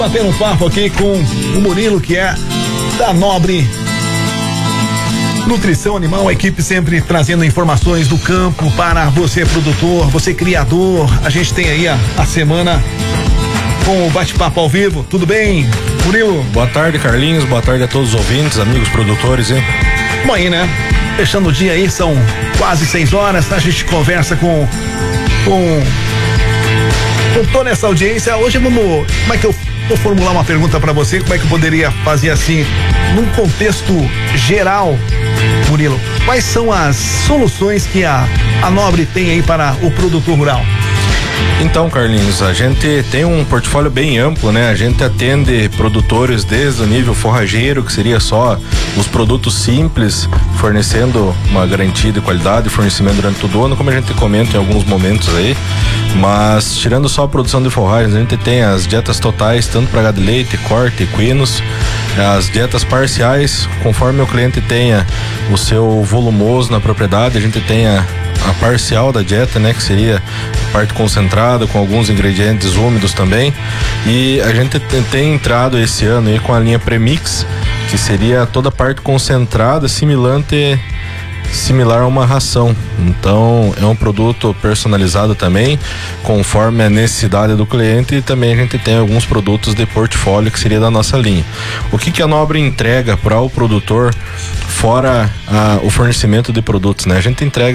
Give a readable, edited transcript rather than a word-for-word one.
Batendo um papo aqui com o Murilo, que é da Nobre Nutrição Animal, a equipe sempre trazendo informações do campo para você produtor, você criador. A gente tem aí a semana com o bate-papo ao vivo. Tudo bem, Murilo? Boa tarde, Carlinhos, boa tarde a todos os ouvintes, amigos produtores, hein? Bom aí, né? Fechando o dia aí, são quase 6 horas, a gente conversa com toda essa audiência. Hoje como é que eu vou formular uma pergunta para você, como é que eu poderia fazer assim, num contexto geral, Murilo, quais são as soluções que a Nobre tem aí para o produtor rural? Então, Carlinhos, a gente tem um portfólio bem amplo, né? A gente atende produtores desde o nível forrageiro, que seria só os produtos simples, fornecendo uma garantia de qualidade e fornecimento durante todo o ano, como a gente comenta em alguns momentos aí. Mas, tirando só a produção de forragens, a gente tem as dietas totais, tanto para gado de leite, corte, equinos, as dietas parciais, conforme o cliente tenha o seu volumoso na propriedade, a gente tem a parcial da dieta, né, que seria a parte concentrada com alguns ingredientes úmidos também, e a gente tem entrado esse ano aí com a linha Premix, que seria toda a parte concentrada, similar a uma ração. Então é um produto personalizado também, conforme a necessidade do cliente, e também a gente tem alguns produtos de portfólio que seria da nossa linha. O que a Nobre entrega para o produtor, fora o fornecimento de produtos, né? A gente entrega